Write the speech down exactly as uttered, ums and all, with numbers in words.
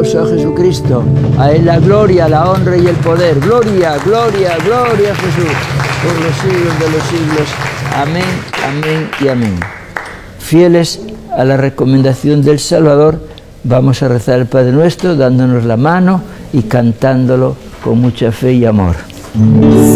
glorioso a Jesucristo. A Él la gloria, la honra y el poder. Gloria, gloria, gloria a Jesús, por los siglos de los siglos. Amén, amén y amén. Fieles a la recomendación del Salvador, vamos a rezar el Padre Nuestro dándonos la mano y cantándolo con mucha fe y amor.